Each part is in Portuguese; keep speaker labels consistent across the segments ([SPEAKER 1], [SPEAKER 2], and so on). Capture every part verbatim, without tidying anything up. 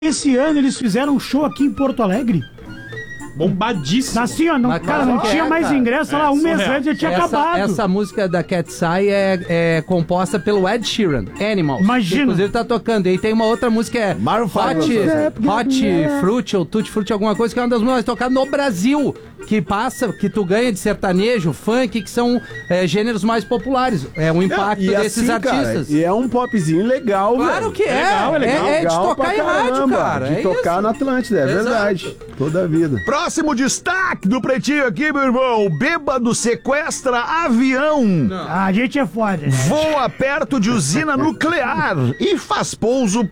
[SPEAKER 1] Esse ano eles fizeram um show aqui em Porto Alegre.
[SPEAKER 2] Bombadíssimo.
[SPEAKER 1] Assim, ó, não,
[SPEAKER 3] Mas
[SPEAKER 1] cara, não
[SPEAKER 3] que
[SPEAKER 1] tinha
[SPEAKER 3] é,
[SPEAKER 1] mais
[SPEAKER 3] cara?
[SPEAKER 1] ingresso,
[SPEAKER 2] É,
[SPEAKER 1] lá, um mês
[SPEAKER 2] surreal.
[SPEAKER 1] antes já tinha
[SPEAKER 3] essa,
[SPEAKER 1] acabado.
[SPEAKER 3] essa música da Cat's Eye é, é composta pelo Ed Sheeran, Animals.
[SPEAKER 1] Imagina.
[SPEAKER 3] Que, inclusive tá tocando. E tem uma outra música, é
[SPEAKER 4] Maroon five,
[SPEAKER 3] Hot,
[SPEAKER 1] é,
[SPEAKER 3] Hot
[SPEAKER 1] é.
[SPEAKER 3] Fruit ou Tutti Frutti, alguma coisa, que é uma das músicas tocadas no Brasil. Que passa, que tu ganha de sertanejo, funk, que são é, gêneros mais populares. É um impacto
[SPEAKER 4] E
[SPEAKER 3] desses
[SPEAKER 4] assim, cara,
[SPEAKER 3] artistas.
[SPEAKER 4] e é um popzinho legal,
[SPEAKER 3] Claro
[SPEAKER 4] velho.
[SPEAKER 3] que é.
[SPEAKER 2] legal, é legal.
[SPEAKER 3] É, é de
[SPEAKER 4] Legal
[SPEAKER 3] tocar
[SPEAKER 4] pra
[SPEAKER 3] em rádio,
[SPEAKER 4] caramba,
[SPEAKER 3] cara.
[SPEAKER 4] De
[SPEAKER 3] é
[SPEAKER 4] tocar
[SPEAKER 3] isso.
[SPEAKER 4] na Atlântida, é
[SPEAKER 3] Exato.
[SPEAKER 4] verdade. Toda a vida.
[SPEAKER 5] Próximo destaque do Pretinho aqui, meu irmão. Bêbado sequestra avião,
[SPEAKER 1] Ah, a gente é foda. Né?
[SPEAKER 5] voa perto de usina nuclear e faz pouso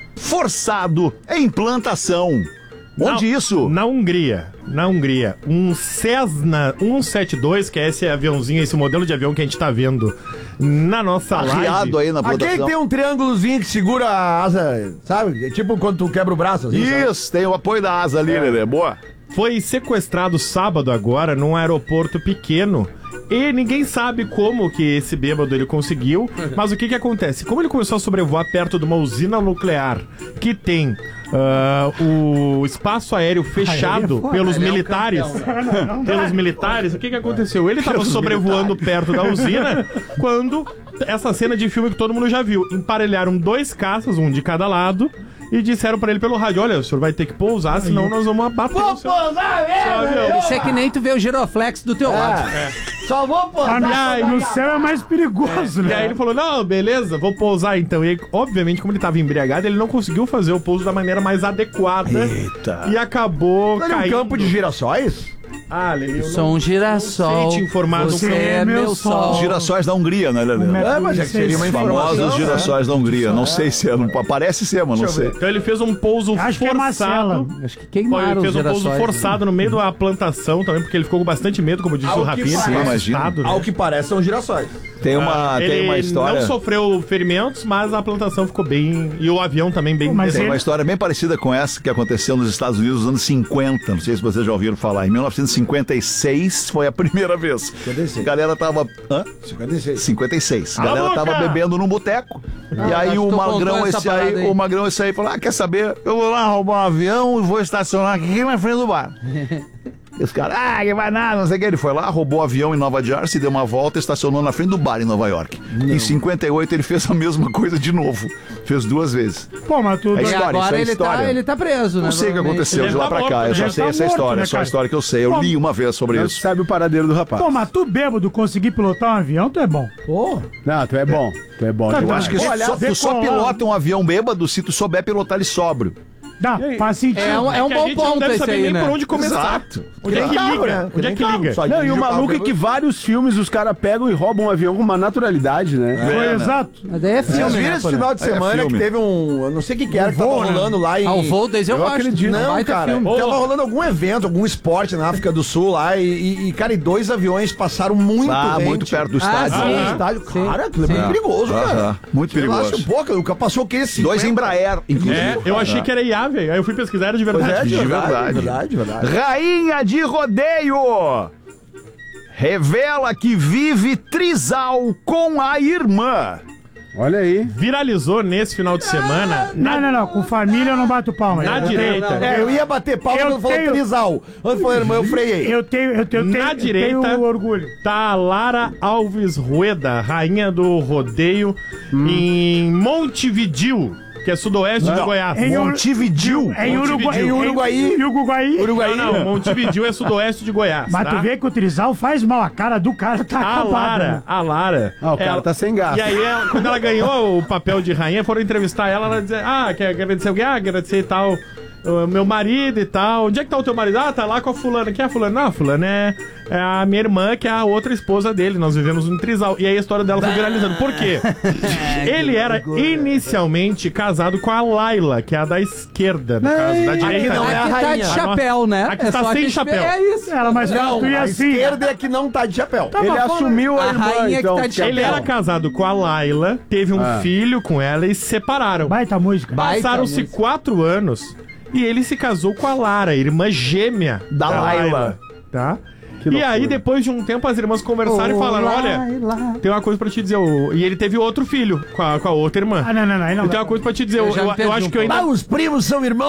[SPEAKER 5] forçado em plantação. Onde
[SPEAKER 2] Na-
[SPEAKER 5] isso?
[SPEAKER 2] Na Hungria. Na Hungria. Um Cessna cento e setenta e dois, que é esse aviãozinho, esse modelo de avião que a gente tá vendo na nossa
[SPEAKER 5] Arriado
[SPEAKER 2] live.
[SPEAKER 5] aí na
[SPEAKER 6] Aquele
[SPEAKER 5] plantação.
[SPEAKER 6] tem um triângulozinho que segura a asa, sabe? É tipo quando tu quebra o braço. Assim, sabe?
[SPEAKER 5] Isso, tem o apoio da asa ali, né? Boa.
[SPEAKER 2] Foi sequestrado sábado agora num aeroporto pequeno. E ninguém sabe como que esse bêbado ele conseguiu, mas o que que acontece? Como ele começou a sobrevoar perto de uma usina nuclear que tem ah, o espaço aéreo fechado
[SPEAKER 1] foda.
[SPEAKER 2] pelos
[SPEAKER 3] Ele é um
[SPEAKER 2] militares,
[SPEAKER 3] campeão,
[SPEAKER 2] pelos militares, o que que aconteceu? Ele estava sobrevoando perto da usina quando essa cena de filme que todo mundo já viu, emparelharam dois caças, um de cada lado, e disseram pra ele pelo rádio: olha, o senhor vai ter que pousar, senão nós vamos abater o seu, seu avião.
[SPEAKER 3] Isso é que nem tu vê o giroflex do teu lado.
[SPEAKER 6] Só vou pôr.
[SPEAKER 1] Ah, no, no céu é mais perigoso,
[SPEAKER 2] E
[SPEAKER 1] né?
[SPEAKER 2] aí ele falou, não, beleza, vou pousar então. E aí, obviamente, como ele tava embriagado, ele não conseguiu fazer o pouso da maneira mais adequada.
[SPEAKER 5] Eita.
[SPEAKER 2] E acabou
[SPEAKER 6] Tá no
[SPEAKER 2] caindo.
[SPEAKER 6] campo de girassóis?
[SPEAKER 2] Ah, Lili, eu não...
[SPEAKER 3] Sou um girassol.
[SPEAKER 2] sei te informar do
[SPEAKER 3] Você
[SPEAKER 2] campo.
[SPEAKER 3] é meu sol.
[SPEAKER 5] Os girassóis da Hungria, né, Lelê?
[SPEAKER 6] É, mas é que seria uma
[SPEAKER 5] Os
[SPEAKER 6] informação.
[SPEAKER 5] famosos girassóis da Hungria. Não sei se é. Não, parece ser, mas não
[SPEAKER 6] Deixa eu
[SPEAKER 5] sei.
[SPEAKER 6] ver.
[SPEAKER 2] Então ele fez um pouso
[SPEAKER 1] Acho que é Marcela.
[SPEAKER 2] forçado.
[SPEAKER 3] Acho que
[SPEAKER 2] Foi,
[SPEAKER 3] queimaram
[SPEAKER 2] ele
[SPEAKER 3] os
[SPEAKER 2] fez um pouso
[SPEAKER 3] girassóis.
[SPEAKER 2] forçado no meio da plantação também, porque ele ficou com bastante medo, como disse
[SPEAKER 6] Ao
[SPEAKER 2] o
[SPEAKER 6] que
[SPEAKER 2] Rafinha.
[SPEAKER 6] parece.
[SPEAKER 2] ficou
[SPEAKER 5] Imagina.
[SPEAKER 2] assustado, né?
[SPEAKER 6] Ao que parece, são girassóis.
[SPEAKER 5] Tem uma,
[SPEAKER 2] Ele
[SPEAKER 5] tem uma história.
[SPEAKER 2] não sofreu ferimentos, mas a plantação ficou bem... E o avião também bem...
[SPEAKER 1] Mas
[SPEAKER 5] Tem
[SPEAKER 1] ele-
[SPEAKER 5] uma história bem parecida com essa que aconteceu nos Estados Unidos nos anos cinquenta. Não sei se vocês já ouviram falar. Em mil novecentos e cinquenta e seis foi a primeira vez.
[SPEAKER 6] cinquenta e seis.
[SPEAKER 5] A galera tava. Hã?
[SPEAKER 6] cinquenta e seis.
[SPEAKER 5] cinquenta e seis. A
[SPEAKER 2] Cala a
[SPEAKER 5] galera
[SPEAKER 2] boca!
[SPEAKER 5] tava bebendo num boteco. e
[SPEAKER 3] acho
[SPEAKER 5] aí
[SPEAKER 3] que
[SPEAKER 5] o
[SPEAKER 3] tu contou
[SPEAKER 5] magrão
[SPEAKER 3] essa
[SPEAKER 5] esse
[SPEAKER 3] parada
[SPEAKER 5] aí,
[SPEAKER 3] aí.
[SPEAKER 5] o magrão esse aí falou: ah, quer saber? Eu vou lá roubar um avião e vou estacionar aqui na frente do bar. E os caras, ah, que vai nada, não sei o que. Ele foi lá, roubou o avião em Nova Jersey, deu uma volta e estacionou na frente do bar em Nova York. Em cinquenta e oito ele fez a mesma coisa de novo. Fez duas vezes.
[SPEAKER 1] Pô, mas tu...
[SPEAKER 5] É
[SPEAKER 3] E
[SPEAKER 5] história, isso
[SPEAKER 3] agora
[SPEAKER 5] é
[SPEAKER 3] ele tá,
[SPEAKER 5] história.
[SPEAKER 3] ele tá preso, né?
[SPEAKER 5] Não sei o que aconteceu
[SPEAKER 2] Ele
[SPEAKER 5] de lá
[SPEAKER 2] tá
[SPEAKER 5] pra
[SPEAKER 2] morto,
[SPEAKER 5] cá. Eu
[SPEAKER 2] né?
[SPEAKER 5] só
[SPEAKER 1] Já
[SPEAKER 5] sei
[SPEAKER 1] tá
[SPEAKER 5] essa
[SPEAKER 1] morto,
[SPEAKER 5] história.
[SPEAKER 1] né,
[SPEAKER 5] É só a
[SPEAKER 1] cara?
[SPEAKER 5] história que eu sei. Eu
[SPEAKER 1] Pô,
[SPEAKER 5] li uma vez sobre
[SPEAKER 4] Não
[SPEAKER 5] isso.
[SPEAKER 4] sabe o paradeiro do rapaz.
[SPEAKER 1] Pô, mas tu bêbado conseguir pilotar um avião, tu é bom.
[SPEAKER 6] Pô,
[SPEAKER 4] Não, tu é bom. Tu é bom
[SPEAKER 1] Tá,
[SPEAKER 5] Eu
[SPEAKER 4] demais.
[SPEAKER 5] acho que
[SPEAKER 1] Olha,
[SPEAKER 5] só, tu só
[SPEAKER 1] decolar-
[SPEAKER 5] pilota um avião bêbado se tu souber pilotar ele sóbrio.
[SPEAKER 1] Dá, faz sentido.
[SPEAKER 3] É um, é um
[SPEAKER 2] que a
[SPEAKER 3] bom
[SPEAKER 2] gente não
[SPEAKER 3] ponto
[SPEAKER 2] deve
[SPEAKER 3] esse
[SPEAKER 2] saber
[SPEAKER 3] aí,
[SPEAKER 2] nem
[SPEAKER 3] né?
[SPEAKER 2] por onde começar.
[SPEAKER 5] Exato.
[SPEAKER 2] Onde é que
[SPEAKER 6] carro,
[SPEAKER 2] liga?
[SPEAKER 6] né?
[SPEAKER 2] Onde é
[SPEAKER 6] Nem
[SPEAKER 2] que
[SPEAKER 6] carro,
[SPEAKER 2] liga?
[SPEAKER 6] só
[SPEAKER 4] Não, e
[SPEAKER 6] dirige
[SPEAKER 4] o
[SPEAKER 6] carro
[SPEAKER 4] maluco é
[SPEAKER 6] bêbado.
[SPEAKER 4] que vários filmes os caras pegam e roubam um avião com uma naturalidade, né?
[SPEAKER 1] Foi
[SPEAKER 5] É, né?
[SPEAKER 1] exato.
[SPEAKER 3] Mas daí é
[SPEAKER 6] Vocês
[SPEAKER 3] filme,
[SPEAKER 6] viram
[SPEAKER 3] né?
[SPEAKER 6] esse
[SPEAKER 3] pô, né?
[SPEAKER 6] final de
[SPEAKER 5] É
[SPEAKER 6] semana
[SPEAKER 5] filme.
[SPEAKER 6] que teve um. Eu não sei o que que era que tava
[SPEAKER 1] voo, né?
[SPEAKER 6] rolando lá em.
[SPEAKER 3] Ah, o voo deles eu,
[SPEAKER 4] Eu
[SPEAKER 3] gosto.
[SPEAKER 4] acredito.
[SPEAKER 6] Não,
[SPEAKER 3] Baita
[SPEAKER 6] cara,
[SPEAKER 3] filme.
[SPEAKER 6] tava rolando algum evento, algum esporte na África do Sul lá e, e, e, cara, e dois aviões passaram muito
[SPEAKER 5] Ah,
[SPEAKER 6] rente.
[SPEAKER 5] muito perto do
[SPEAKER 3] Ah,
[SPEAKER 5] estádio.
[SPEAKER 3] sim.
[SPEAKER 6] Ah, estádio.
[SPEAKER 3] Sim.
[SPEAKER 6] Cara, aquilo é
[SPEAKER 3] Sim.
[SPEAKER 6] muito perigoso,
[SPEAKER 5] Aham.
[SPEAKER 6] cara.
[SPEAKER 5] Muito
[SPEAKER 6] Relaxa
[SPEAKER 5] perigoso.
[SPEAKER 6] um pouco, o cara passou o quê?
[SPEAKER 5] Dois
[SPEAKER 6] cinquenta?
[SPEAKER 5] Embraer, inclusive.
[SPEAKER 2] É, eu achei que era I A, velho. Aí eu fui pesquisar, era de
[SPEAKER 6] Pois
[SPEAKER 2] verdade.
[SPEAKER 6] é, de
[SPEAKER 5] De
[SPEAKER 6] verdade,
[SPEAKER 5] verdade.
[SPEAKER 6] verdade, verdade.
[SPEAKER 5] Rainha de rodeio revela que vive trisal com a irmã.
[SPEAKER 4] Olha aí.
[SPEAKER 2] Viralizou nesse final de semana.
[SPEAKER 1] Não, não, não. Com família eu não bato palma.
[SPEAKER 2] Na
[SPEAKER 1] Eu tenho-
[SPEAKER 2] direita.
[SPEAKER 6] É, eu ia bater palma
[SPEAKER 1] Eu
[SPEAKER 6] quando falou
[SPEAKER 1] tenho-
[SPEAKER 6] trisal. Quando falou irmã, eu freiei.
[SPEAKER 1] Eu tenho, eu tenho, eu
[SPEAKER 2] Na
[SPEAKER 1] tenho, eu
[SPEAKER 2] direita
[SPEAKER 1] tenho orgulho.
[SPEAKER 2] tá a Lara Alves Rueda, rainha do rodeio, em Montevidil, que é sudoeste de Goiás.
[SPEAKER 1] Em Ur-
[SPEAKER 5] Montevidil.
[SPEAKER 1] É em Uruguai.
[SPEAKER 2] Montevidil.
[SPEAKER 1] Em
[SPEAKER 6] Uruguai.
[SPEAKER 1] Em Uruguai.
[SPEAKER 6] Uruguai.
[SPEAKER 2] Não, não, Montevidil é sudoeste de Goiás.
[SPEAKER 1] Mas
[SPEAKER 2] tá?
[SPEAKER 1] tu vê que o trisal faz mal. A cara do cara tá
[SPEAKER 2] A
[SPEAKER 1] acabada.
[SPEAKER 2] Lara,
[SPEAKER 1] né?
[SPEAKER 2] a Lara.
[SPEAKER 4] Ah, o cara
[SPEAKER 2] ela-
[SPEAKER 4] tá sem gasto.
[SPEAKER 2] E aí, ela- quando ela ganhou o papel de rainha, foram entrevistar ela, ela dizia, ah, quer agradecer o quê? Ah, agradecer e tal, o meu marido e tal. Onde é que tá o teu marido? Ah, tá lá com a fulana. Quem é a fulana? Não, a fulana é, é a minha irmã, que é a outra esposa dele. Nós vivemos no trisal. E aí a história dela foi viralizando. Por quê? Ele era inicialmente casado com a Laila, que é a da esquerda, no caso, da direita.
[SPEAKER 6] não
[SPEAKER 2] né?
[SPEAKER 6] é a
[SPEAKER 3] Aqui tá
[SPEAKER 6] rainha.
[SPEAKER 3] de chapéu, né?
[SPEAKER 2] Aqui tá
[SPEAKER 3] só
[SPEAKER 2] sem
[SPEAKER 3] que-
[SPEAKER 2] chapéu.
[SPEAKER 3] É isso.
[SPEAKER 1] Ela, mas
[SPEAKER 6] Não,
[SPEAKER 1] tu ia
[SPEAKER 6] a
[SPEAKER 1] assim.
[SPEAKER 6] esquerda é que não tá de chapéu.
[SPEAKER 4] Ele
[SPEAKER 1] mas
[SPEAKER 4] assumiu a,
[SPEAKER 3] a
[SPEAKER 4] irmã,
[SPEAKER 3] rainha que
[SPEAKER 4] então.
[SPEAKER 3] tá de
[SPEAKER 2] Ele
[SPEAKER 3] chapéu.
[SPEAKER 2] era casado com a Laila, teve um
[SPEAKER 4] Ah.
[SPEAKER 2] filho com ela e se separaram.
[SPEAKER 1] Baita música.
[SPEAKER 3] Baita
[SPEAKER 2] Passaram-se
[SPEAKER 3] música.
[SPEAKER 2] quatro anos e ele se casou com a Lara, irmã gêmea
[SPEAKER 5] Da Laila.
[SPEAKER 2] Tá?
[SPEAKER 4] Que
[SPEAKER 2] E
[SPEAKER 4] loucura.
[SPEAKER 2] aí, depois de um tempo, as irmãs conversaram e falaram, olha, tem uma coisa pra te dizer. o- E ele teve outro filho com a, com a outra irmã.
[SPEAKER 1] Ah, não, não, não. Aí não
[SPEAKER 2] Eu tenho
[SPEAKER 1] dá.
[SPEAKER 2] uma coisa pra te dizer.
[SPEAKER 3] Eu
[SPEAKER 2] Eu,
[SPEAKER 3] já
[SPEAKER 2] eu,
[SPEAKER 3] me
[SPEAKER 2] eu
[SPEAKER 3] perdi
[SPEAKER 2] acho
[SPEAKER 3] um
[SPEAKER 2] que eu ainda...
[SPEAKER 6] Ah, os primos são irmãos.